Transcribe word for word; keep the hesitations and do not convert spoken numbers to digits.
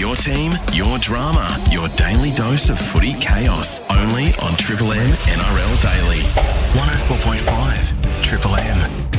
Your team, your drama, your daily dose of footy chaos. Only on Triple M N R L Daily. one oh four point five Triple M.